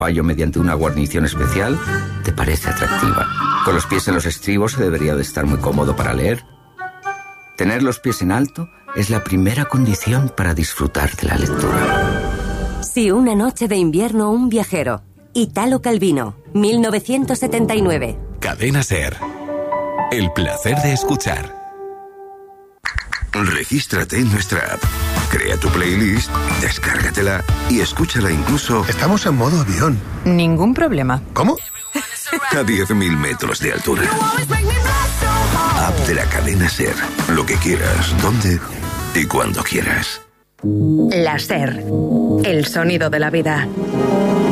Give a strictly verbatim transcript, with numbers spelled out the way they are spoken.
caballo mediante una guarnición especial te parece atractiva. Con los pies en los estribos se debería de estar muy cómodo para leer. Tener los pies en alto es la primera condición para disfrutar de la lectura. Si una noche de invierno un viajero. Italo Calvino, mil novecientos setenta y nueve. Cadena SER. El placer de escuchar. Regístrate en nuestra app. Crea tu playlist, descárgatela y escúchala incluso... Estamos en modo avión. Ningún problema. ¿Cómo? A diez mil metros de altura. App de la cadena SER. Lo que quieras, donde y cuando quieras. La SER. El sonido de la vida.